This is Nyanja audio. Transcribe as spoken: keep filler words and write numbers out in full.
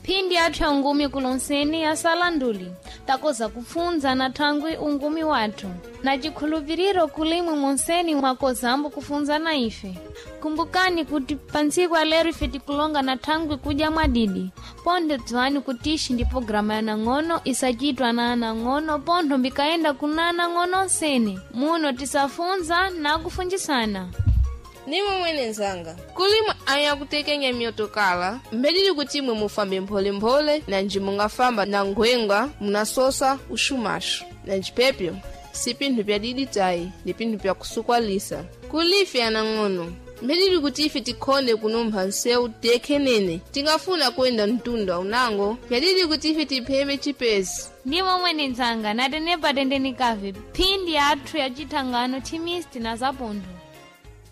Phindi athu ya ungumi kulonseni ya salanduli. Takoza kufunza na tangwi ungumi watu. Na chikhuluviriro kulimwe monseni mwakozambu kufunza na ife. Kumbukani kuti pansiku lero ife tikulonga na tangwi kuja mwadidi. Ponde tuwani kutishi ndi programa ya nang'ono isachitwa na nang'ono pondo mbikaenda kunana ng'ono seni. Muno tisafunza na kufunjisana. Nimo mwene nzanga. Kulima aya kutekenya miotokala. Mbedili kutimwe mufambe mpole mpole na njimunga famba na ngwenga munasosa ushumashu. Na njipepyo, si pindu pya didi tai, ni pindu pya kusukwa lisa. Kulifi ya nang'ono. Mbedili kutifi tikonde kunomba nseu teke nene. Tingafuna kwenda ntunda unango. Mbedili kutifi tipeme chipezi. Nimo mwene nzanga na tenepa tendeni kafe. Pindi athu ya chitangano chimisti na zapondo.